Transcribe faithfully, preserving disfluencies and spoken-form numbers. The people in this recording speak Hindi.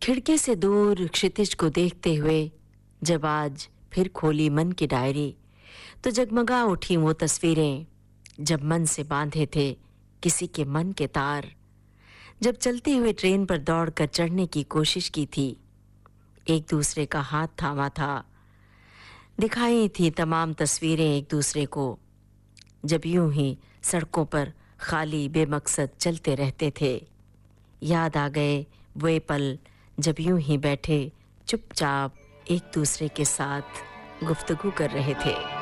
खिड़की से दूर क्षितिज को देखते हुए जब आज फिर खोली मन की डायरी, तो जगमगा उठी वो तस्वीरें जब मन से बांधे थे किसी के मन के तार। जब चलती हुई ट्रेन पर दौड़कर चढ़ने की कोशिश की थी, एक दूसरे का हाथ थामा था, दिखाई थी तमाम तस्वीरें एक दूसरे को। जब यूं ही सड़कों पर खाली बेमकसद चलते रहते थे, याद आ गए वे पल जब यूं ही बैठे चुपचाप एक दूसरे के साथ गुफ्तगू कर रहे थे।